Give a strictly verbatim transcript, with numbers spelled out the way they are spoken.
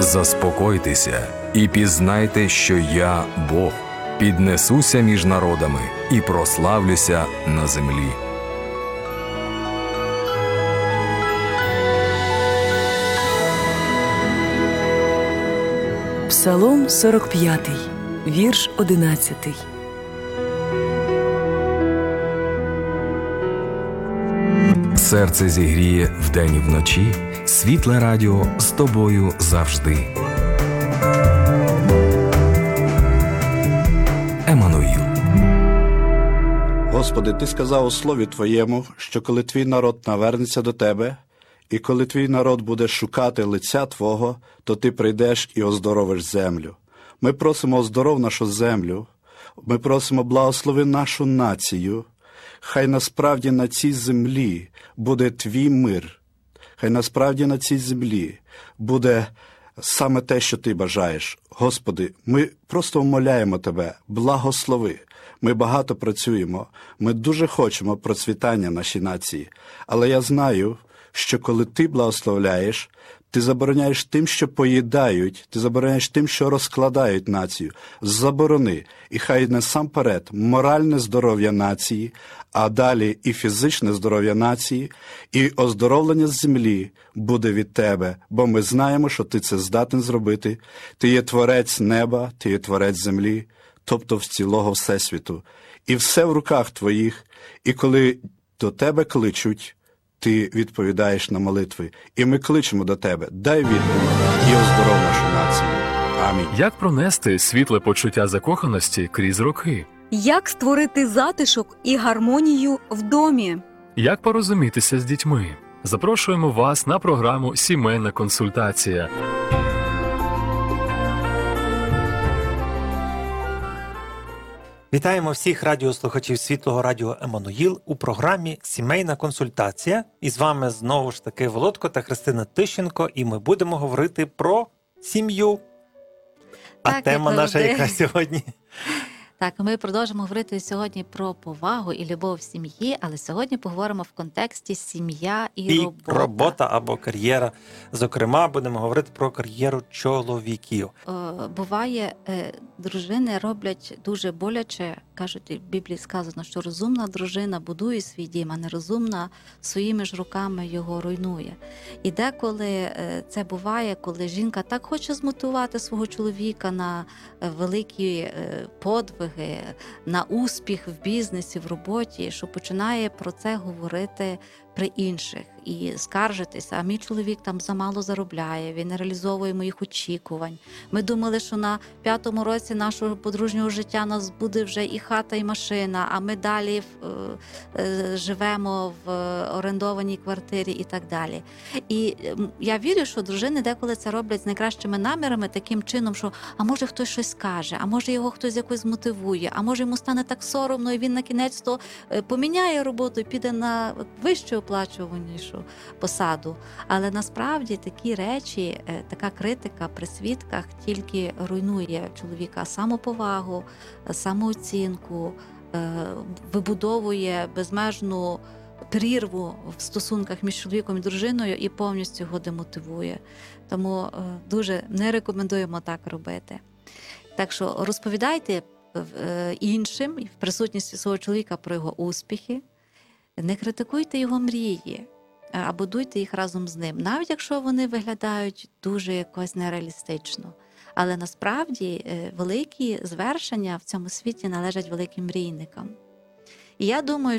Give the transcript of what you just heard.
Заспокойтеся і пізнайте, що я Бог, піднесуся між народами і прославлюся на землі. Псалом сорок п'ятий, вірш одинадцятий. Серце зігріє вдень і вночі, світле радіо з тобою завжди. Еммануїл. Господи, Ти сказав у Слові Твоєму, що коли Твій народ навернеться до Тебе, і коли Твій народ буде шукати лиця Твого, то Ти прийдеш і оздоровиш землю. Ми просимо оздоров нашу землю, ми просимо благослови нашу націю. Хай насправді на цій землі буде Твій мир. Хай насправді на цій землі буде саме те, що Ти бажаєш. Господи, ми просто умоляємо Тебе, благослови. Ми багато працюємо, ми дуже хочемо процвітання нашій нації. Але я знаю, що коли Ти благословляєш, Ти забороняєш тим, що поїдають, Ти забороняєш тим, що розкладають націю. Заборони. І хай насамперед моральне здоров'я нації, а далі і фізичне здоров'я нації, і оздоровлення з землі буде від Тебе, бо ми знаємо, що Ти це здатен зробити. Ти є творець неба, Ти є творець землі, тобто в цілого Всесвіту. І все в руках Твоїх, і коли до Тебе кличуть, Ти відповідаєш на молитви. І ми кличемо до Тебе, дай відповідь і оздоров нашу націю. Амінь. Як пронести світле почуття закоханості крізь роки? Як створити затишок і гармонію в домі? Як порозумітися з дітьми? Запрошуємо вас на програму «Сімейна консультація». Вітаємо всіх радіослухачів Світлого радіо Еммануїл у програмі «Сімейна консультація». І з вами знову ж таки Володко та Христина Тищенко, і ми будемо говорити про сім'ю. А Так, тема як наша завжди. яка сьогодні? Так, ми продовжимо говорити сьогодні про повагу і любов в сім'ї, але сьогодні поговоримо в контексті сім'я і, І робота. робота або кар'єра. Зокрема, будемо говорити про кар'єру чоловіків. Е, Буває, е, дружини роблять дуже боляче, кажуть, в Біблії сказано, що розумна дружина будує свій дім, а нерозумна своїми ж руками його руйнує. І деколи е, це буває, коли жінка так хоче змотивувати свого чоловіка на е, великі е, подвиги, на успіх в бізнесі, в роботі, що починає про це говорити при інших і скаржитися, а мій чоловік там замало заробляє, він не реалізовує моїх очікувань. Ми думали, що на п'ятому році нашого подружнього життя нас буде вже і хата, і машина, а ми далі е, е, живемо в орендованій квартирі і так далі. І я вірю, що дружини деколи це роблять з найкращими намірами, таким чином, що а може хтось щось скаже, а може його хтось якось змотивує, а може йому стане так соромно, і він на кінець-то поміняє роботу і піде на вищу оплачуванішу посаду. Але насправді такі речі, така критика при свідках тільки руйнує чоловіка самоповагу, самооцінку, вибудовує безмежну прірву в стосунках між чоловіком і дружиною і повністю його демотивує. Тому дуже не рекомендуємо так робити. Так що розповідайте іншим в присутності свого чоловіка про його успіхи, не критикуйте його мрії, а будуйте їх разом з ним, навіть якщо вони виглядають дуже якось нереалістично. Але насправді великі звершення в цьому світі належать великим мрійникам. І я думаю,